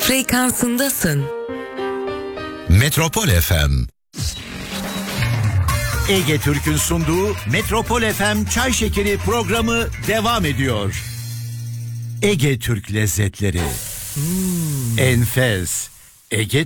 frekansındasın. Metropol FM. Ege Türk'ün sunduğu Metropol FM Çay Şekeri programı devam ediyor. Ege Türk lezzetleri. Enfes. Ege